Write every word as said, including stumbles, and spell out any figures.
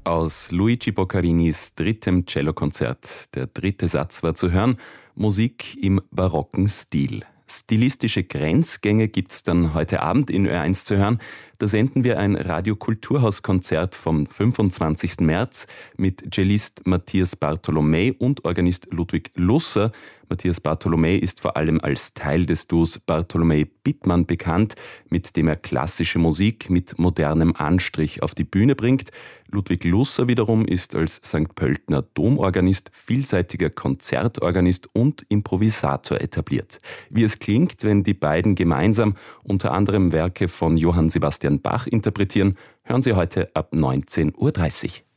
Aus Luigi Boccarinis drittem Cellokonzert. Der dritte Satz war zu hören, Musik im barocken Stil. Stilistische Grenzgänge gibt's dann heute Abend in Ö eins zu hören. Da senden wir ein Radio-Kulturhaus-Konzert vom fünfundzwanzigsten März mit Cellist Matthias Bartholomä und Organist Ludwig Lusser. Matthias Bartholomä ist vor allem als Teil des Duos Bartholomä-Bittmann bekannt, mit dem er klassische Musik mit modernem Anstrich auf die Bühne bringt. Ludwig Lusser wiederum ist als Sankt Pöltener Domorganist, vielseitiger Konzertorganist und Improvisator etabliert. Wie es klingt, wenn die beiden gemeinsam unter anderem Werke von Johann Sebastian Bach interpretieren, hören Sie heute ab neunzehn Uhr dreißig.